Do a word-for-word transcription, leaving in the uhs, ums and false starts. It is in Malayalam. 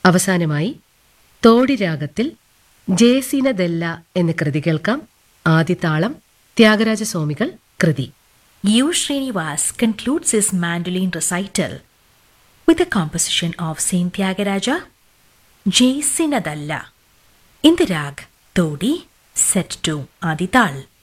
അവസാനമായി തോടി രാഗത്തിൽ ജയസീനദല്ല എന്ന കൃതി കേൾക്കാം. ആദിതാളം ത്യാഗരാജസ്വാമികൾ കൃതി. U. Srinivas concludes his mandolin recital with a composition of Saint Tyagaraja, Jaisinadalla, in the rag Todi, set to Adital.